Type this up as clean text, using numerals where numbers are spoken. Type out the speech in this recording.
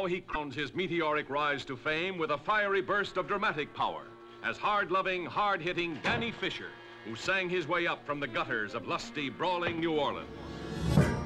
he crowned his meteoric rise to fame with a fiery burst of dramatic power as hard-loving, hard-hitting Danny Fisher, who sang his way up from the gutters of lusty, brawling New Orleans.